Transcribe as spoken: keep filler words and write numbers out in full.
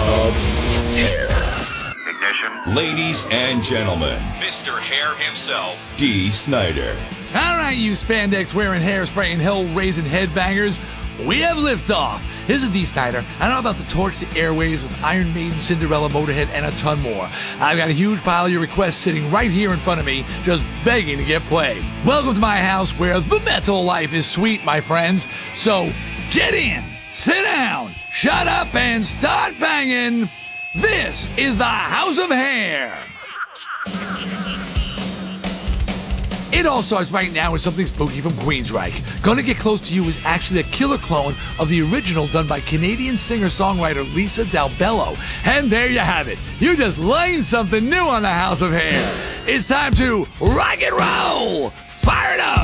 of Hair. Ignition. Ladies and gentlemen, Mister Hair himself, D. Snyder. All right, you spandex-wearing, hair-spraying, hell-raising headbangers, we have liftoff. This is D. Snyder, and I'm about to torch the airwaves with Iron Maiden, Cinderella, Motorhead, and a ton more. I've got a huge pile of your requests sitting right here in front of me, just begging to get played. Welcome to my house where the metal life is sweet, my friends. So get in, sit down, shut up, and start banging. This is the House of Hair. It all starts right now with something spooky from Queensryche. Gonna Get Close to You is actually a killer clone of the original done by Canadian singer-songwriter Lisa Dalbello. And there you have it. You just learned something new on the House of Hair. It's time to rock and roll! Fire it up!